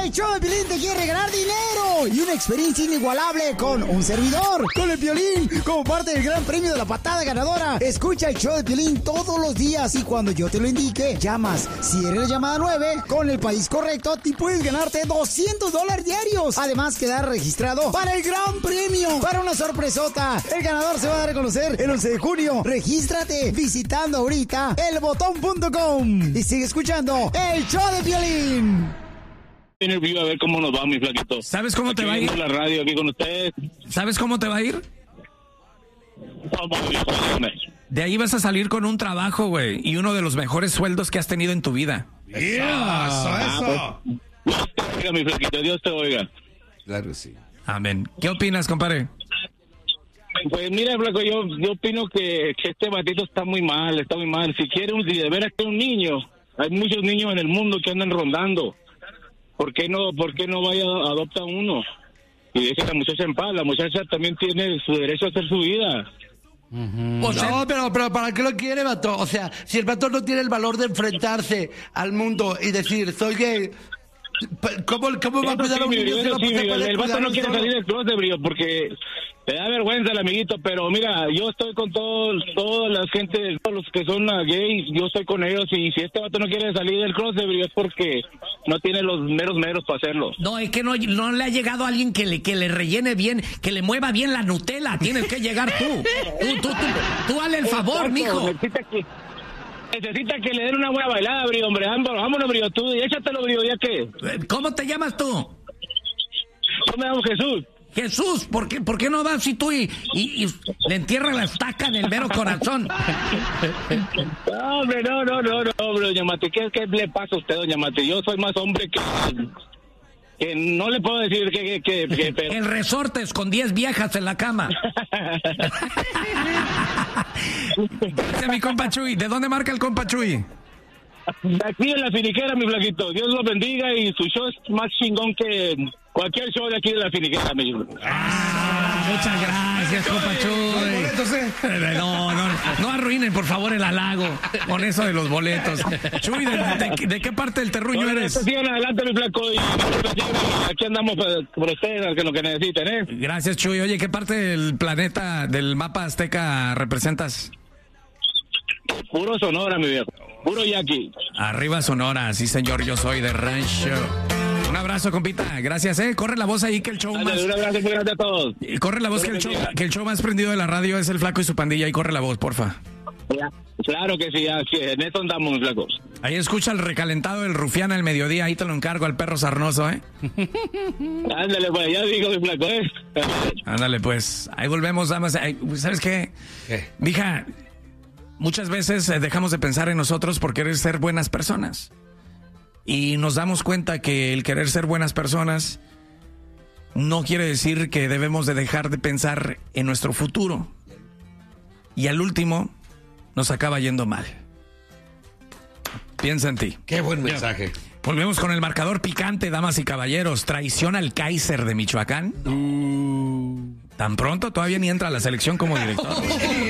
El show de Piolín te quiere regalar dinero y una experiencia inigualable con un servidor, con el Piolín, como parte del gran premio de la patada ganadora. Escucha el show de Piolín todos los días y cuando yo te lo indique, llamas. Si eres la llamada 9, con el país correcto, te puedes ganarte $200 diarios. Además, quedar registrado para el gran premio, para una sorpresota. El ganador se va a dar a conocer el 11 de junio. Regístrate visitando ahorita elbotón.com y sigue escuchando el show de Piolín. A ver cómo nos va, mi flaquito. ¿Sabes cómo te va a ir? La radio aquí con ustedes. ¿Sabes cómo te va a ir? De ahí vas a salir con un trabajo, güey, y uno de los mejores sueldos que has tenido en tu vida. Eso. Dios te oiga, mi flaquito, Dios te oiga. Claro, sí. Amén. ¿Qué opinas, compadre? Pues mira, flaco, yo opino que este batito está muy mal. Si de veras que un niño, hay muchos niños en el mundo que andan rondando. ¿Por qué no vaya a adoptar uno? Y deje a la muchacha en paz. La muchacha también tiene su derecho a hacer su vida. O sea, no, pero ¿para qué lo quiere, vato? O sea, si el vato no tiene el valor de enfrentarse al mundo y decir, soy gay, ¿cómo va a cuidar a un niño? El vato no quiere salir del closet, brío, porque te da vergüenza el amiguito, pero mira, yo estoy con toda la gente, todos los que son gays, yo estoy con ellos, y si este vato no quiere salir del closet, brío, es porque no tiene los meros para hacerlo. No, es que no le ha llegado alguien que le rellene bien, que le mueva bien la Nutella. Tienes que llegar tú. Tú hazle el favor, mijo. Necesita que le den una buena bailada, brío, hombre. Vámonos, brío, tú, y échatelo, brío, ¿ya qué? ¿Cómo te llamas tú? Yo me llamo Jesús. Jesús, ¿por qué no vas y tú y le entierras la estaca en el mero corazón? No, hombre, no, hombre, doña Mati, ¿qué le pasa a usted, doña Mati? Yo soy más hombre que no le puedo decir que El resortes con 10 viejas en la cama. Dice mi compa Chuy, ¿de dónde marca el compa Chuy? Aquí en la finiquera, mi flaquito. Dios lo bendiga y su show es más chingón que cualquier show de aquí de la finiquera, mi hijo. Muchas gracias, compa Chuy. No arruinen, por favor, el halago con eso de los boletos. Chuy, ¿de qué parte del terruño eres? Sigan adelante, mi flaco, y aquí andamos por ustedes, que lo que necesiten, ¿eh? Gracias, Chuy. Oye, ¿qué parte del planeta, del mapa azteca representas? Puro Sonora, mi viejo. Puro Yaqui. Arriba Sonora, sí, señor, yo soy de rancho. Un abrazo, compita. Gracias, Corre la voz ahí que el show más... Un abrazo muy grande a todos. Corre la voz que el show más prendido de la radio es el Flaco y su pandilla. Y corre la voz, porfa. Claro que sí, en eso andamos, flacos. Ahí escucha el recalentado del rufián al mediodía. Ahí te lo encargo al perro sarnoso, Ándale, pues, ya digo, mi flaco, Ándale, pues. Ahí volvemos, damas. ¿Sabes qué? Mija, muchas veces dejamos de pensar en nosotros por querer ser buenas personas. Y nos damos cuenta que el querer ser buenas personas no quiere decir que debemos de dejar de pensar en nuestro futuro. Y al último, nos acaba yendo mal. Piensa en ti. Qué buen mensaje. Volvemos con el marcador picante, damas y caballeros. Traición al Kaiser de Michoacán. Tan pronto todavía ni entra a la selección como director.